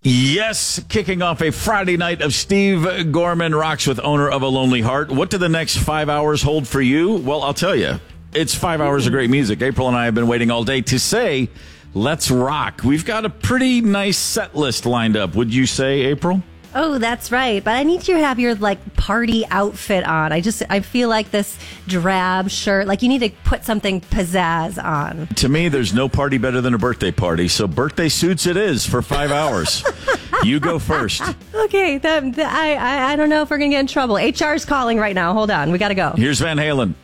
Yes, kicking off a Friday night of Steve Gorman Rocks with Owner of a Lonely Heart. What do the next 5 hours hold for you? Well, I'll tell you. It's 5 hours of great music. April and I have been waiting all day to say, let's rock. We've got a pretty nice set list lined up. Would you say, April? Oh, that's right. But I need you to have your party outfit on. I feel like this drab shirt, you need to put something pizzazz on. To me, there's no party better than a birthday party. So birthday suits it is for 5 hours. You go first. Okay. I don't know if we're going to get in trouble. HR's calling right now. Hold on. We got to go. Here's Van Halen.